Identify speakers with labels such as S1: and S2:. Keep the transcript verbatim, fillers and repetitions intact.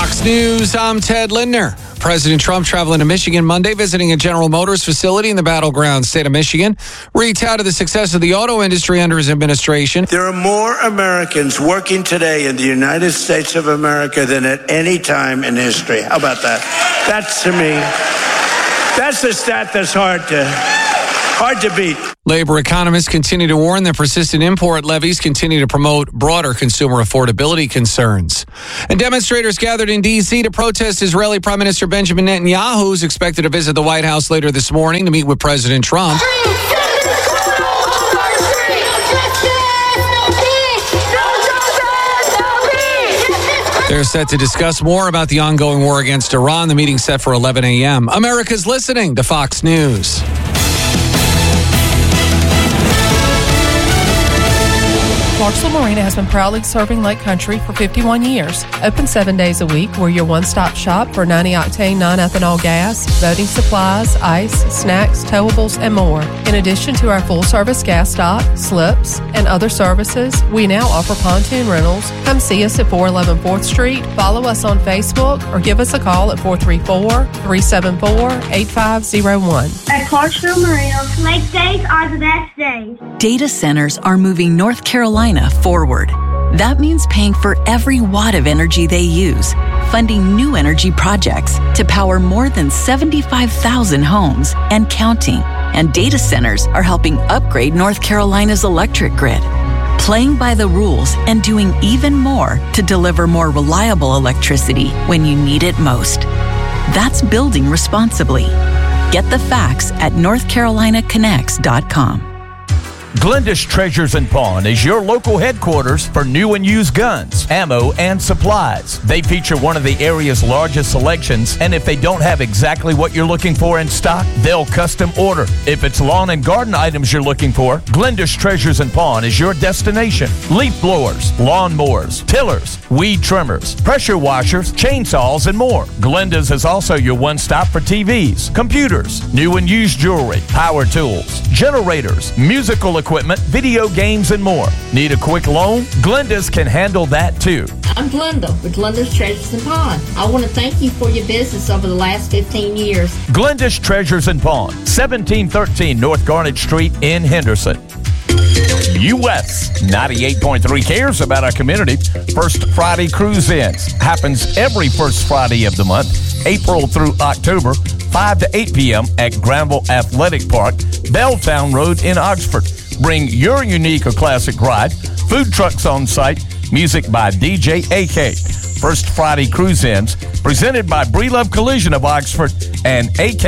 S1: Fox News, I'm Ted Lindner. President Trump traveling to Michigan Monday, visiting a General Motors facility in the battleground state of Michigan, where he touted the success of the auto industry under his administration.
S2: There are more Americans working today in the United States of America than at any time in history. How about that? That's, to me, that's a stat that's hard to, hard to beat.
S1: Labor economists continue to warn that persistent import levies continue to promote broader consumer affordability concerns. And demonstrators gathered in D C to protest Israeli Prime Minister Benjamin Netanyahu, who's expected to visit the White House later this morning to meet with President Trump. They're set to discuss more about the ongoing war against Iran. The meeting's set for eleven a.m. America's listening to Fox News.
S3: Clarksville Marina has been proudly serving Lake Country for fifty-one years. Open seven days a week, we're your one-stop shop for ninety octane non-ethanol gas, boating supplies, ice, snacks, towables, and more. In addition to our full-service gas stop, slips, and other services, we now offer pontoon rentals. Come see us at four eleven fourth Street, follow us on Facebook, or give us a call at four three four, three seven four, eight five zero one.
S4: At Clarksville Marina, lake days are the best days.
S5: Data centers are moving North Carolina forward. That means paying for every watt of energy they use, funding new energy projects to power more than seventy-five thousand homes and counting. And data centers are helping upgrade North Carolina's electric grid, playing by the rules and doing even more to deliver more reliable electricity when you need it most. That's building responsibly. Get the facts at north carolina connects dot com.
S6: Glendish Treasures and Pawn is your local headquarters for new and used guns, ammo, and supplies. They feature one of the area's largest selections, and if they don't have exactly what you're looking for in stock, they'll custom order. If it's lawn and garden items you're looking for, Glendish Treasures and Pawn is your destination. Leaf blowers, lawn mowers, tillers, weed trimmers, pressure washers, chainsaws, and more. Glenda's is also your one-stop for T Vs, computers, new and used jewelry, power tools, generators, musical equipment, equipment, video games, and more. Need a quick loan? Glenda's can handle that too.
S7: I'm Glenda with Glenda's Treasures and Pawn. I want to thank you for your business over the last fifteen years.
S6: Glenda's Treasures and Pawn, seventeen thirteen North Garnet Street in Henderson. U S ninety-eight point three cares about our community. First Friday Cruise-Ins happens every first Friday of the month, April through October, five to eight p.m. at Granville Athletic Park, Belltown Road in Oxford. Bring your unique or classic ride, food trucks on site, music by D J A K. First Friday Cruise-Ins, presented by Breelove Collision of Oxford and A K